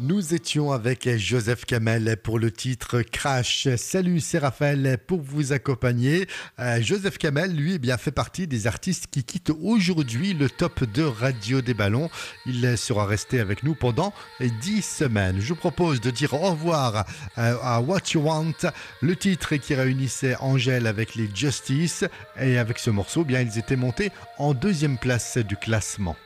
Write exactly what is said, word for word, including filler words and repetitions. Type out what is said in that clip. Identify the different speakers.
Speaker 1: Nous étions avec Joseph Kamel pour le titre Crash. Salut, c'est Raphaël pour vous accompagner. Euh, Joseph Kamel, lui, eh bien, fait partie des artistes qui quittent aujourd'hui le top de Radio des Ballons. Il sera resté avec nous pendant dix semaines. Je vous propose de dire au revoir à What You Want, le titre qui réunissait Angèle avec les Justice. Et avec ce morceau, eh bien, ils étaient montés en deuxième place du classement.